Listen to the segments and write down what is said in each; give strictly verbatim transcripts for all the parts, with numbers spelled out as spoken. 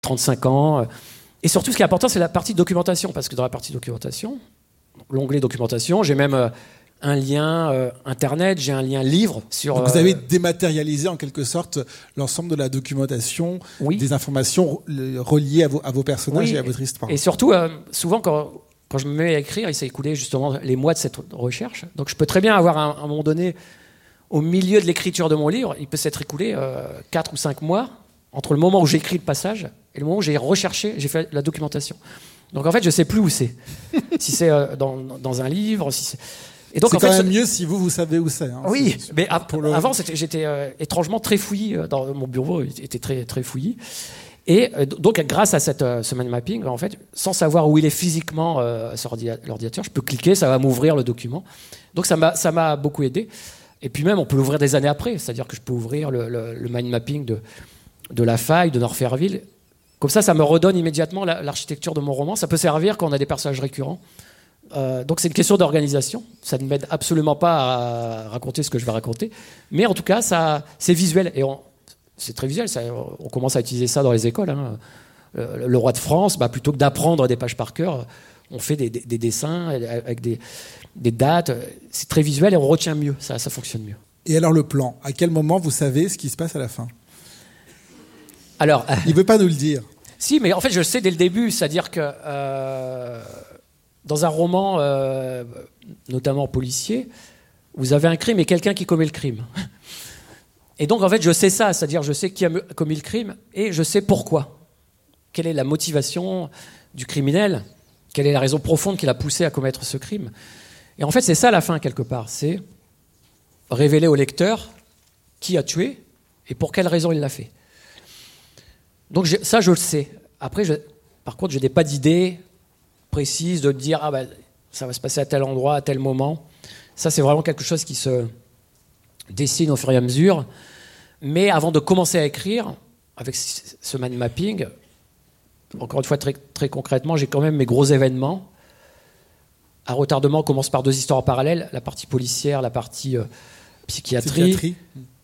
trente-cinq ans. Et surtout, ce qui est important, c'est la partie documentation, parce que dans la partie documentation, l'onglet documentation, j'ai même euh, un lien euh, internet, j'ai un lien livre sur. Donc vous avez dématérialisé en quelque sorte l'ensemble de la documentation, oui. des informations reliées à vos, à vos personnages oui. et à votre histoire. Et surtout, euh, souvent quand, quand je me mets à écrire, il s'est écoulé justement les mois de cette recherche. Donc je peux très bien avoir à un, un moment donné, au milieu de l'écriture de mon livre, il peut s'être écoulé euh, quatre ou cinq mois entre le moment où j'ai écrit le passage et le moment où j'ai recherché, j'ai fait la documentation. Donc en fait, je ne sais plus où c'est. Si c'est euh, dans, dans un livre, si c'est... Et donc, c'est en quand fait, même mieux si vous, vous savez où c'est. Hein, oui, c'est, mais a- le... avant, c'était, j'étais euh, étrangement très fouillis. Dans mon bureau était très, très fouillis. Et euh, donc, grâce à cette, euh, ce mind mapping, en fait, sans savoir où il est physiquement euh, sur l'ordinateur, je peux cliquer, ça va m'ouvrir le document. Donc, ça m'a, ça m'a beaucoup aidé. Et puis même, on peut l'ouvrir des années après. C'est-à-dire que je peux ouvrir le, le, le mind mapping de, de La Faille, de Norferville. Comme ça, ça me redonne immédiatement la, l'architecture de mon roman. Ça peut servir quand on a des personnages récurrents. Euh, donc c'est une question d'organisation. Ça ne m'aide absolument pas à raconter ce que je vais raconter, mais en tout cas, ça, c'est visuel et on, c'est très visuel. Ça, on commence à utiliser ça dans les écoles. Hein. Le, le roi de France, bah, plutôt que d'apprendre des pages par cœur, on fait des, des, des dessins avec des, des dates. C'est très visuel et on retient mieux. Ça, ça fonctionne mieux. Et alors le plan, à quel moment vous savez ce qui se passe à la fin? Alors, il ne veut pas nous le dire. Si, mais en fait, je le sais dès le début. C'est-à-dire que euh, dans un roman, euh, notamment policier, vous avez un crime et quelqu'un qui commet le crime. Et donc, en fait, je sais ça. C'est-à-dire, je sais qui a commis le crime et je sais pourquoi. Quelle est la motivation du criminel? Quelle est la raison profonde qui l'a poussé à commettre ce crime? Et en fait, c'est ça la fin, quelque part. C'est révéler au lecteur qui a tué et pour quelle raison il l'a fait. Donc ça, je le sais. Après, je, par contre, je n'ai pas d'idée précise de dire ah ben, ça va se passer à tel endroit, à tel moment. Ça, c'est vraiment quelque chose qui se dessine au fur et à mesure. Mais avant de commencer à écrire, avec ce mind mapping, encore une fois, très, très concrètement, j'ai quand même mes gros événements. À retardement, on commence par deux histoires en parallèle, la partie policière, la partie euh, psychiatrie. psychiatrie.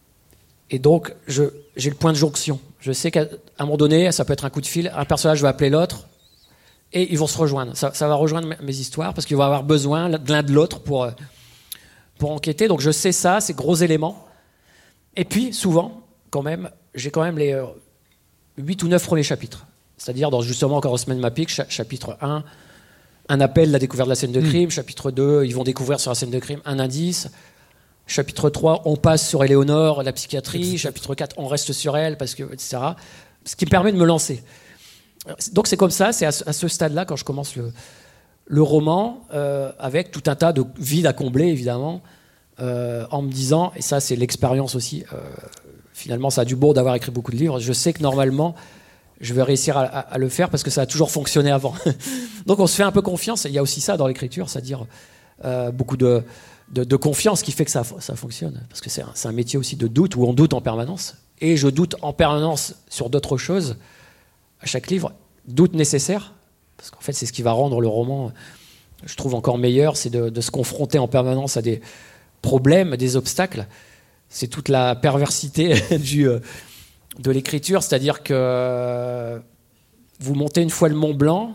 Et donc, je, j'ai le point de jonction. Je sais qu'à un moment donné, ça peut être un coup de fil, un personnage va appeler l'autre, et ils vont se rejoindre. Ça, ça va rejoindre mes histoires, parce qu'ils vont avoir besoin de l'un de l'autre pour, pour enquêter. Donc je sais ça, ces gros éléments. Et puis, souvent, quand même, j'ai quand même les euh, huit ou neuf premiers chapitres. C'est-à-dire, dans justement, encore au Semaine Mapic, chapitre un, un appel, la découverte de la scène de crime. Mmh. Chapitre deux, ils vont découvrir sur la scène de crime un indice. Chapitre trois, on passe sur Éléonore, la psychiatrie. Chapitre quatre, on reste sur elle, parce que, et cetera. Ce qui me permet de me lancer. Donc c'est comme ça, c'est à ce, à ce stade-là, quand je commence le, le roman, euh, avec tout un tas de vides à combler, évidemment, euh, en me disant, et ça c'est l'expérience aussi, euh, finalement ça a du bon d'avoir écrit beaucoup de livres, je sais que normalement, je vais réussir à, à, à le faire, parce que ça a toujours fonctionné avant. Donc on se fait un peu confiance, et il y a aussi ça dans l'écriture, c'est-à-dire euh, beaucoup de... De, de confiance qui fait que ça, ça fonctionne. Parce que c'est un, c'est un métier aussi de doute, où on doute en permanence. Et je doute en permanence sur d'autres choses. À chaque livre, doute nécessaire, parce qu'en fait, c'est ce qui va rendre le roman, je trouve, encore meilleur, c'est de, de se confronter en permanence à des problèmes, des obstacles. C'est toute la perversité du, de l'écriture, c'est-à-dire que vous montez une fois le Mont Blanc,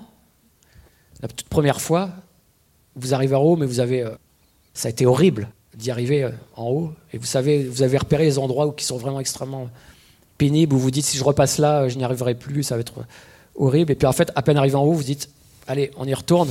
la toute première fois, vous arrivez en haut, mais vous avez... Ça a été horrible d'y arriver en haut. Et vous savez, vous avez repéré les endroits où, qui sont vraiment extrêmement pénibles, où vous dites, si je repasse là, je n'y arriverai plus, ça va être horrible. Et puis en fait, à peine arrivé en haut, vous dites, allez, on y retourne.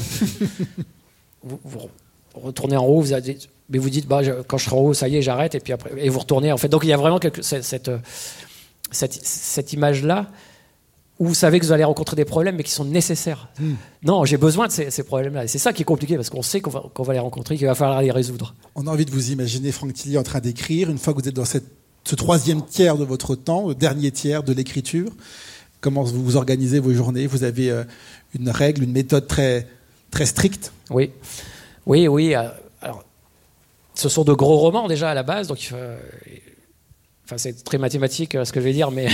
vous, vous retournez en haut, vous avez, mais vous dites, bah, je, quand je serai en haut, ça y est, j'arrête. Et puis après, et vous retournez. En fait, donc il y a vraiment quelque, cette, cette, cette, cette image-là, où vous savez que vous allez rencontrer des problèmes, mais qui sont nécessaires. Mmh. Non, j'ai besoin de ces, ces problèmes-là. Et c'est ça qui est compliqué, parce qu'on sait qu'on va, qu'on va les rencontrer, qu'il va falloir les résoudre. On a envie de vous imaginer Franck Tillier en train d'écrire, une fois que vous êtes dans cette, ce troisième tiers de votre temps, le dernier tiers de l'écriture. Comment vous vous organisez vos journées? Vous avez euh, une règle, une méthode très, très stricte? Oui, oui, oui. Euh, alors, ce sont de gros romans, déjà, à la base. Donc, euh, enfin, c'est très mathématique, ce que je vais dire, mais...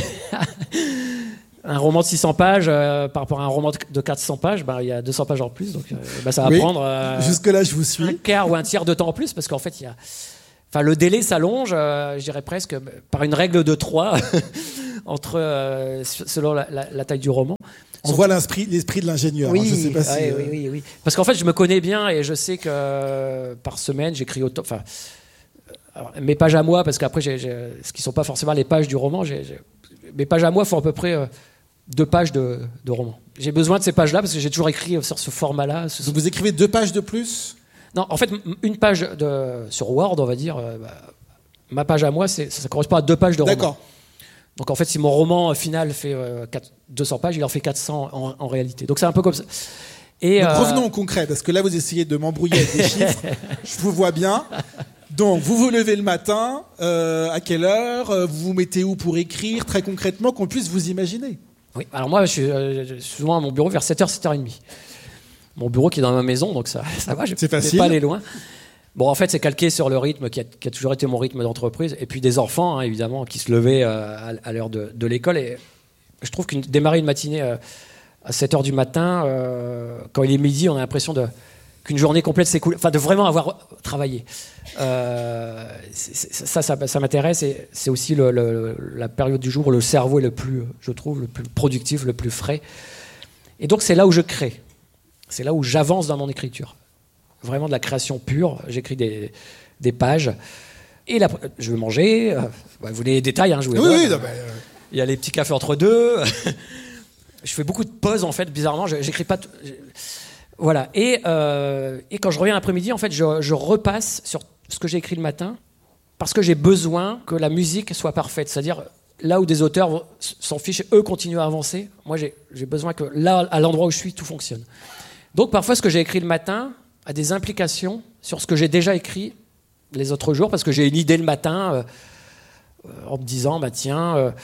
Un roman de six cents pages euh, par rapport à un roman de quatre cents pages, bah, il y a deux cents pages en plus, donc euh, bah, ça va oui, prendre euh, jusque-là, je vous suis. un quart ou un tiers de temps en plus, parce qu'en fait, il y a... enfin, le délai s'allonge, euh, je dirais presque, par une règle de trois. entre euh, selon la, la, la taille du roman. On voit l'esprit, l'esprit de l'ingénieur. Oui, hein, je sais pas si, oui, euh... oui, oui, oui. Parce qu'en fait, je me connais bien et je sais que euh, par semaine, j'écris autant. Enfin, alors, mes pages à moi, parce qu'après, j'ai, j'ai, ce qui ne sont pas forcément les pages du roman, j'ai, j'ai, mes pages à moi font à peu près euh, deux pages de, de roman. J'ai besoin de ces pages-là parce que j'ai toujours écrit sur ce format-là. Ce... Donc vous écrivez deux pages de plus ? Non, en fait, une page de, sur Word, on va dire, euh, bah, ma page à moi, c'est, ça correspond à deux pages de roman. D'accord. Donc en fait, si mon roman final fait euh, deux cents pages, il en fait quatre cents en, en réalité. Donc c'est un peu comme ça. Et Donc euh... revenons au concret, parce que là vous essayez de m'embrouiller avec des chiffres. Je vous vois bien. Donc vous vous levez le matin, euh, à quelle heure, euh, vous vous mettez où pour écrire, très concrètement, qu'on puisse vous imaginer. Oui, alors moi je suis, euh, je suis souvent à mon bureau vers sept heures, sept heures trente. Mon bureau qui est dans ma maison, donc ça, ça va, je ne vais pas aller loin. Bon, en fait, c'est calqué sur le rythme qui a, qui a toujours été mon rythme d'entreprise. Et puis des enfants, hein, évidemment, qui se levaient euh, à, à l'heure de, de l'école. Et je trouve qu'une démarrer une matinée euh, à sept heures du matin, euh, quand il est midi, on a l'impression de, qu'une journée complète s'écoule. Enfin, de vraiment avoir travaillé. Euh, c'est, c'est, ça, ça, ça m'intéresse. Et c'est aussi le, le, la période du jour où le cerveau est le plus, je trouve, le plus productif, le plus frais. Et donc, c'est là où je crée. C'est là où j'avance dans mon écriture. Vraiment de la création pure. J'écris des, des pages. Et là, je veux manger. Euh, bah, vous voulez les détails, hein, je vous les oui, donne. Oui, non, mais... Il y a les petits cafés entre deux. Je fais beaucoup de pauses, en fait, bizarrement. Je, j'écris pas... T- je... Voilà. Et, euh, et quand je reviens l'après-midi, en fait, je, je repasse sur ce que j'ai écrit le matin parce que j'ai besoin que la musique soit parfaite. C'est-à-dire, là où des auteurs s'en fichent, eux continuent à avancer. Moi, j'ai, j'ai besoin que là, à l'endroit où je suis, tout fonctionne. Donc, parfois, ce que j'ai écrit le matin a des implications sur ce que j'ai déjà écrit les autres jours, parce que j'ai une idée le matin euh, en me disant, bah, tiens, euh,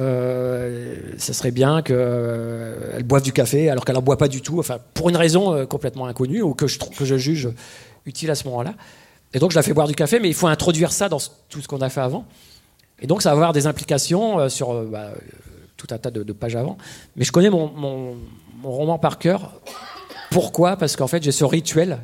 euh, ça serait bien qu'elle euh, boive du café alors qu'elle n'en boit pas du tout, enfin, pour une raison euh, complètement inconnue ou que je, que je juge utile à ce moment-là. Et donc, je la fais boire du café, mais il faut introduire ça dans tout ce qu'on a fait avant. Et donc, ça va avoir des implications euh, sur euh, bah, tout un tas de, de pages avant. Mais je connais mon, mon, mon roman par cœur. Pourquoi ? Parce qu'en fait, j'ai ce rituel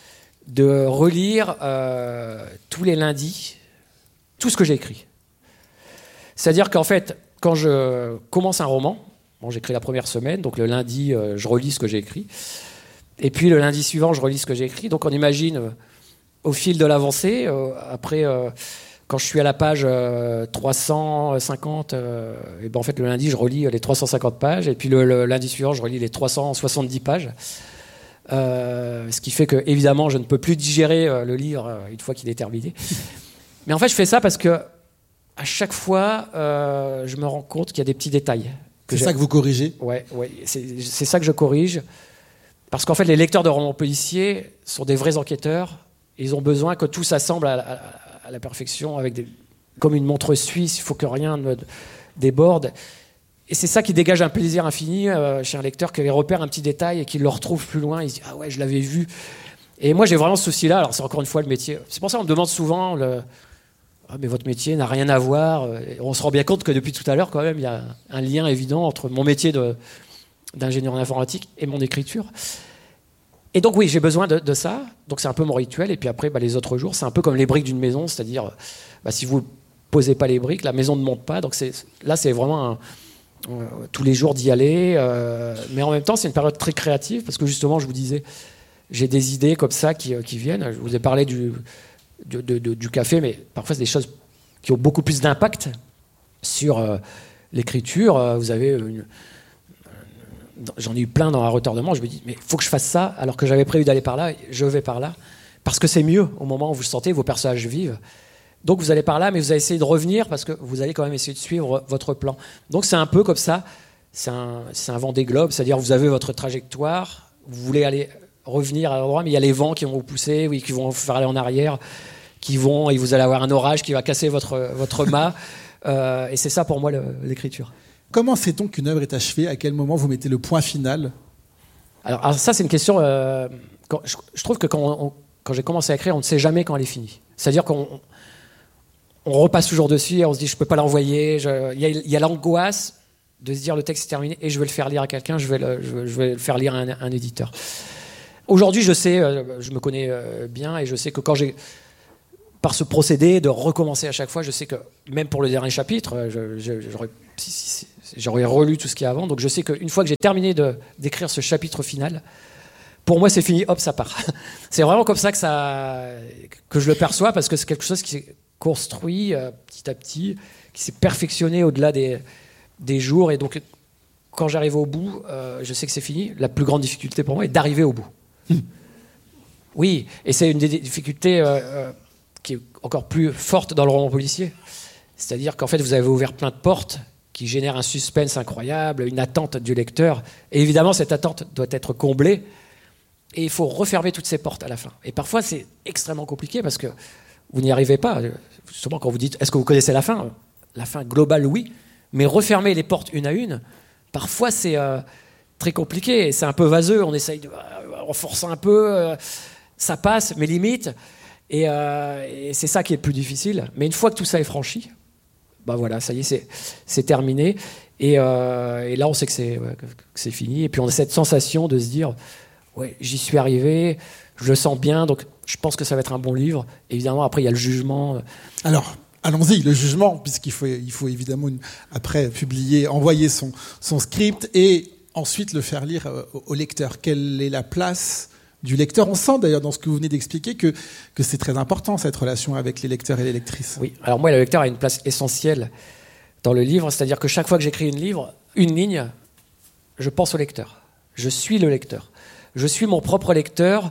de relire euh, tous les lundis tout ce que j'ai écrit. C'est-à-dire qu'en fait, quand je commence un roman, bon, j'écris la première semaine, donc le lundi, euh, je relis ce que j'ai écrit. Et puis le lundi suivant, je relis ce que j'ai écrit. Donc on imagine, euh, au fil de l'avancée, euh, après, euh, quand je suis à la page euh, trois cent cinquante, euh, et ben en fait, le lundi, je relis les trois cent cinquante pages. Et puis le, le lundi suivant, je relis les trois cent soixante-dix pages. Euh, ce qui fait que, évidemment, je ne peux plus digérer euh, le livre euh, une fois qu'il est terminé. Mais en fait, je fais ça parce que à chaque fois, euh, je me rends compte qu'il y a des petits détails. C'est ça que vous corrigez ? Ouais, ouais, c'est, c'est ça que je corrige. Parce qu'en fait, les lecteurs de romans policiers sont des vrais enquêteurs. Et ils ont besoin que tout s'assemble à, à, à la perfection, avec des, comme une montre suisse. Il faut que rien ne déborde. Et c'est ça qui dégage un plaisir infini euh, chez un lecteur qui repère un petit détail et qui le retrouve plus loin. Il se dit « Ah ouais, je l'avais vu ». Et moi, j'ai vraiment ce souci-là. Alors, c'est encore une fois le métier. C'est pour ça qu'on me demande souvent le... « Ah, mais votre métier n'a rien à voir ». Et on se rend bien compte que depuis tout à l'heure, quand même, il y a un lien évident entre mon métier de, d'ingénieur en informatique et mon écriture. Et donc, oui, j'ai besoin de, de ça. Donc, c'est un peu mon rituel. Et puis après, bah, les autres jours, c'est un peu comme les briques d'une maison. C'est-à-dire, bah, si vous ne posez pas les briques, la maison ne monte pas. Donc, c'est, là, c'est vraiment... un Euh, tous les jours d'y aller, euh, mais en même temps c'est une période très créative parce que justement je vous disais j'ai des idées comme ça qui, euh, qui viennent. Je vous ai parlé du, de, de, de, du café, mais parfois c'est des choses qui ont beaucoup plus d'impact sur euh, l'écriture. Euh, vous avez une, euh, j'en ai eu plein dans Un retardement, je me dis mais il faut que je fasse ça alors que j'avais prévu d'aller par là, je vais par là parce que c'est mieux au moment où vous sentez vos personnages vivent. Donc vous allez par là, mais vous allez essayer de revenir parce que vous allez quand même essayer de suivre votre plan. Donc c'est un peu comme ça, c'est un, c'est un Vendée Globe, c'est-à-dire vous avez votre trajectoire, vous voulez aller revenir à l'endroit, mais il y a les vents qui vont vous pousser, oui, qui vont vous faire aller en arrière, qui vont, et vous allez avoir un orage qui va casser votre, votre mât. Euh, et c'est ça pour moi le, l'écriture. Comment sait-on qu'une œuvre est achevée ? À quel moment vous mettez le point final ? alors, alors ça c'est une question, euh, quand, je, je trouve que quand, on, quand j'ai commencé à écrire, on ne sait jamais quand elle est finie. C'est-à-dire qu'on on repasse toujours dessus et on se dit je peux pas l'envoyer. Il y a, y a l'angoisse de se dire le texte est terminé et je vais le faire lire à quelqu'un, je vais le, je vais, je vais le faire lire à un, un éditeur. Aujourd'hui, je sais, je me connais bien et je sais que quand j'ai par ce procédé de recommencer à chaque fois. Je sais que même pour le dernier chapitre, je, je, j'aurais, si, si, si, j'aurais relu tout ce qu'il y a avant. Donc je sais qu'une fois que j'ai terminé de, d'écrire ce chapitre final, pour moi c'est fini, hop, ça part. C'est vraiment comme ça que, ça que je le perçois, parce que c'est quelque chose qui s'est construit euh, petit à petit, qui s'est perfectionné au-delà des, des jours. Et donc quand j'arrive au bout, euh, je sais que c'est fini. La plus grande difficulté pour moi est d'arriver au bout. Oui, et c'est une des difficultés euh, euh, qui est encore plus forte dans le roman policier. C'est-à-dire qu'en fait, vous avez ouvert plein de portes qui génèrent un suspense incroyable, une attente du lecteur. Et évidemment, cette attente doit être comblée. Et il faut refermer toutes ces portes à la fin. Et parfois, c'est extrêmement compliqué parce que vous n'y arrivez pas. Justement, quand vous dites « est-ce que vous connaissez la fin ?» La fin globale, oui. Mais refermer les portes une à une, parfois, c'est euh, très compliqué. C'est un peu vaseux. On essaye de... On force un peu... Euh, ça passe, mais limite, et, euh, et c'est ça qui est le plus difficile. Mais une fois que tout ça est franchi, bah voilà, ça y est, c'est, c'est terminé. Et, euh, et là, on sait que c'est, ouais, que c'est fini. Et puis on a cette sensation de se dire, ouais, j'y suis arrivé, je le sens bien, donc je pense que ça va être un bon livre. Évidemment, après, il y a le jugement. Alors, allons-y, le jugement, puisqu'il faut, il faut évidemment, une, après, publier, envoyer son, son script et ensuite le faire lire au, au lecteur. Quelle est la place du lecteur? On sent d'ailleurs dans ce que vous venez d'expliquer que, que c'est très important, cette relation avec les lecteurs et les lectrices. Oui, alors moi, le lecteur a une place essentielle dans le livre, c'est-à-dire que chaque fois que j'écris une, livre, une ligne, je pense au lecteur. Je suis le lecteur. Je suis mon propre lecteur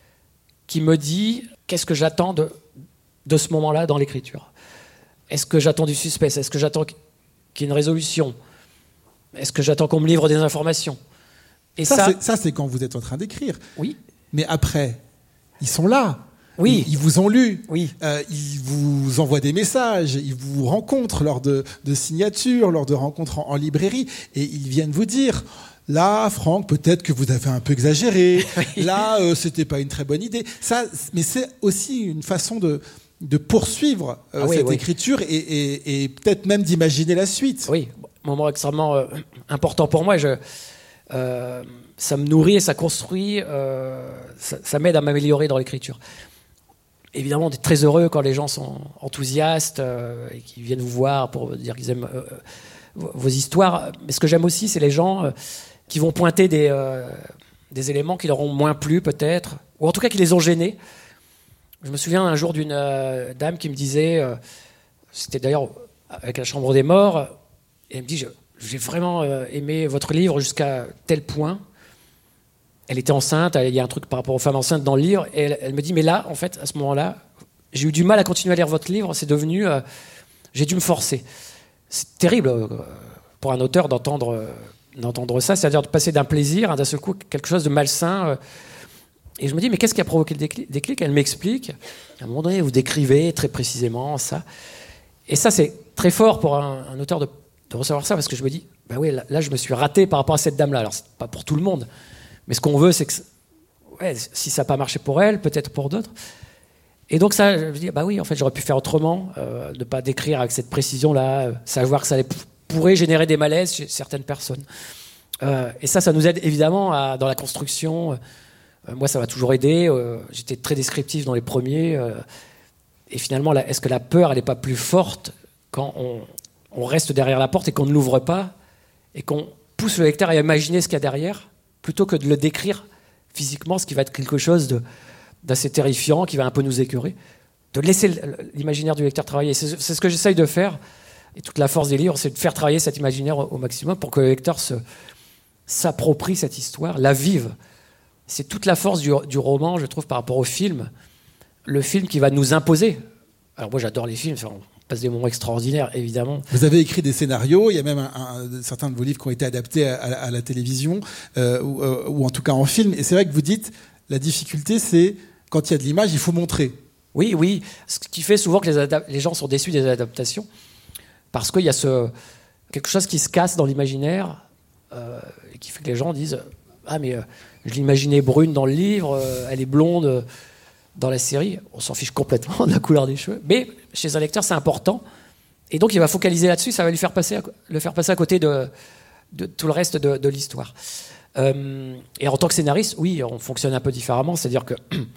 qui me dit qu'est-ce que j'attends de, de ce moment-là dans l'écriture. Est-ce que j'attends du suspense? Est-ce que j'attends qu'il y ait une résolution? Est-ce que j'attends qu'on me livre des informations? Et ça, ça, c'est, ça, c'est quand vous êtes en train d'écrire. Oui. Mais après, ils sont là. Oui. Ils, ils vous ont lu. Oui. Euh, ils vous envoient des messages. Ils vous rencontrent lors de, de signatures, lors de rencontres en, en librairie. Et ils viennent vous dire, là, Franck, peut-être que vous avez un peu exagéré. Oui. Là, euh, c'était pas une très bonne idée. Ça, mais c'est aussi une façon de, de poursuivre euh, ah oui, cette oui. écriture et, et, et peut-être même d'imaginer la suite. Oui, moment extrêmement euh, important pour moi. Je... Euh, ça me nourrit et ça construit, euh, ça, ça m'aide à m'améliorer dans l'écriture. Évidemment, on est très heureux quand les gens sont enthousiastes euh, et qu'ils viennent vous voir pour dire qu'ils aiment euh, vos histoires. Mais ce que j'aime aussi, c'est les gens euh, qui vont pointer des, euh, des éléments qui leur ont moins plu peut-être, ou en tout cas qui les ont gênés. Je me souviens un jour d'une euh, dame qui me disait, euh, c'était d'ailleurs avec La Chambre des Morts, et elle me dit, je, j'ai vraiment euh, aimé votre livre jusqu'à tel point. Elle était enceinte, il y a un truc par rapport aux femmes enceintes dans le livre, et elle, elle me dit, mais là, en fait, à ce moment-là, j'ai eu du mal à continuer à lire votre livre, c'est devenu... Euh, j'ai dû me forcer. C'est terrible euh, pour un auteur d'entendre, euh, d'entendre ça, c'est-à-dire de passer d'un plaisir à d'un seul coup quelque chose de malsain. Euh, et je me dis, mais qu'est-ce qui a provoqué le déclic, déclic? Elle m'explique. À un moment donné, vous décrivez très précisément ça. Et ça, c'est très fort pour un, un auteur de, de recevoir ça, parce que je me dis, bah oui, là, là, je me suis raté par rapport à cette dame-là. Alors, c'est pas pour tout le monde. Mais ce qu'on veut, c'est que, ouais, si ça n'a pas marché pour elle, peut-être pour d'autres. Et donc ça, je me dis, bah oui, en fait, j'aurais pu faire autrement, euh, ne pas décrire avec cette précision-là, euh, savoir que ça allait, pourrait générer des malaises chez certaines personnes. Euh, et ça, ça nous aide évidemment à, dans la construction. Euh, moi, ça m'a toujours aidé. Euh, j'étais très descriptif dans les premiers. Euh, et finalement, là, est-ce que la peur, elle n'est pas plus forte quand on, on reste derrière la porte et qu'on ne l'ouvre pas et qu'on pousse le lecteur à imaginer ce qu'il y a derrière, plutôt que de le décrire physiquement, ce qui va être quelque chose de, d'assez terrifiant, qui va un peu nous écœurer, de laisser l'imaginaire du lecteur travailler. C'est, c'est ce que j'essaye de faire, et toute la force des livres, c'est de faire travailler cet imaginaire au, au maximum pour que le lecteur se, s'approprie cette histoire, la vive. C'est toute la force du, du roman, je trouve, par rapport au film. Le film qui va nous imposer. Alors moi, j'adore les films, on passe des moments extraordinaires, évidemment. Vous avez écrit des scénarios, il y a même un, un, certains de vos livres qui ont été adaptés à, à, à la télévision, euh, ou, euh, ou en tout cas en film. Et c'est vrai que vous dites, la difficulté, c'est quand il y a de l'image, il faut montrer. Oui, oui. Ce qui fait souvent que les, adap- les gens sont déçus des adaptations, parce qu'il y a ce, quelque chose qui se casse dans l'imaginaire, euh, et qui fait que les gens disent « Ah, mais euh, je l'imaginais brune dans le livre, euh, elle est blonde euh, dans la série. » On s'en fiche complètement de la couleur des cheveux. Mais chez un lecteur, c'est important. Et donc, il va focaliser là-dessus, ça va lui faire passer à, le faire passer à côté de, de tout le reste de, de l'histoire. Euh, et en tant que scénariste, oui, on fonctionne un peu différemment. C'est-à-dire que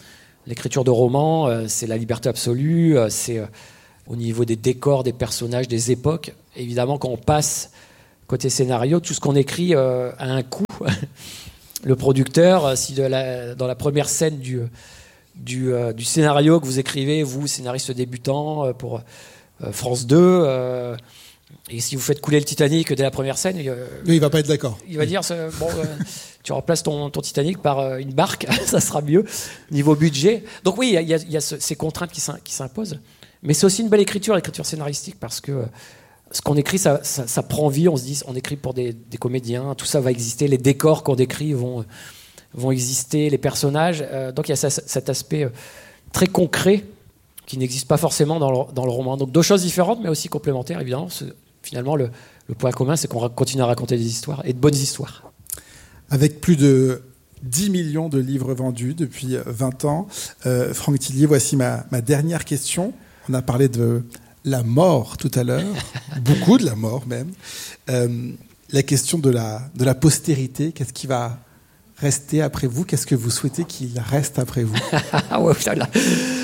l'écriture de romans, euh, c'est la liberté absolue, euh, c'est euh, au niveau des décors, des personnages, des époques. Évidemment, quand on passe côté scénario, tout ce qu'on écrit euh, a un coût. Le producteur, si de la, dans la première scène du, du, euh, du scénario que vous écrivez, vous, scénariste débutant euh, pour euh, France deux, euh, et si vous faites couler le Titanic dès la première scène, euh, lui, il va pas être d'accord. Il va dire bon, euh, tu remplaces ton, ton Titanic par euh, une barque, ça sera mieux niveau budget. Donc oui, il y a, il y a ce, ces contraintes qui s'imposent, mais c'est aussi une belle écriture, l'écriture scénaristique, parce que euh, ce qu'on écrit, ça, ça, ça prend vie. On se dit, on écrit pour des, des comédiens, tout ça va exister, les décors qu'on décrit vont, vont exister, les personnages. Euh, donc il y a ça, cet aspect euh, très concret qui n'existe pas forcément dans le, dans le roman. Donc deux choses différentes, mais aussi complémentaires, évidemment. Finalement, le, le point commun, c'est qu'on continue à raconter des histoires, et de bonnes histoires. Avec plus de dix millions de livres vendus depuis vingt ans, euh, Franck Tillier, voici ma, ma dernière question. On a parlé de la mort tout à l'heure, beaucoup de la mort même. Euh, la question de la, de la postérité, qu'est-ce qui va rester après vous? Qu'est-ce que vous souhaitez qu'il reste après vous? Ah ouais, putain, là.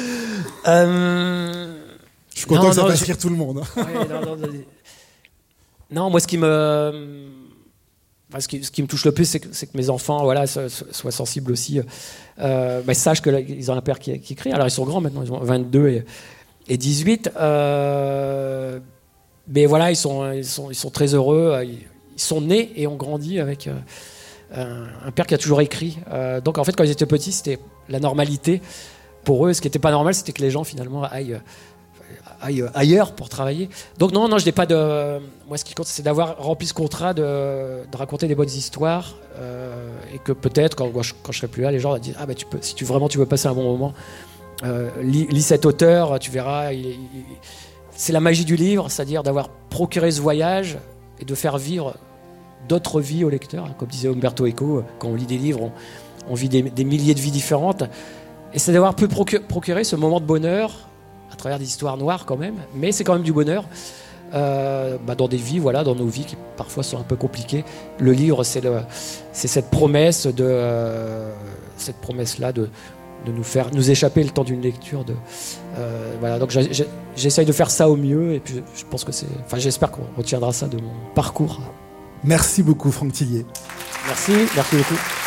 Euh... Je suis content non, que ça non, fasse je... rire tout le monde. Hein. Ouais, non, non, non, non, moi, ce qui me, enfin, ce qui, ce qui me touche le plus, c'est que, c'est que mes enfants, voilà, soient sensibles aussi, euh, bah, sachent qu'ils ont un père qui, qui écrit. Alors, ils sont grands maintenant, ils ont vingt-deux et et dix-huit, euh, mais voilà, ils sont, ils, sont, ils sont très heureux. Ils sont nés et ont grandi avec euh, un, un père qui a toujours écrit. Euh, donc en fait, quand ils étaient petits, c'était la normalité pour eux. Ce qui n'était pas normal, c'était que les gens finalement aillent, aillent ailleurs pour travailler. Donc non, non, je n'ai pas de. Moi, ce qui compte, c'est d'avoir rempli ce contrat de, de raconter des bonnes histoires euh, et que peut-être quand, quand je serai plus là, les gens disent ah ben tu peux, si tu vraiment tu veux passer un bon moment. Euh, lis, lis cet auteur, tu verras, il, il, c'est la magie du livre, c'est-à-dire d'avoir procuré ce voyage et de faire vivre d'autres vies au lecteur. Comme disait Umberto Eco, quand on lit des livres, on, on vit des, des milliers de vies différentes. Et c'est d'avoir pu procurer, procurer ce moment de bonheur à travers des histoires noires quand même, mais c'est quand même du bonheur euh, bah dans des vies, voilà, dans nos vies qui parfois sont un peu compliquées. Le livre, c'est, le, c'est cette promesse de euh, cette promesse-là de de nous faire nous échapper le temps d'une lecture de euh, voilà, donc j'ai, j'ai, j'essaye de faire ça au mieux et puis je, je pense que c'est enfin j'espère qu'on retiendra ça de mon parcours. Merci beaucoup Franck Tillier. Merci, merci beaucoup.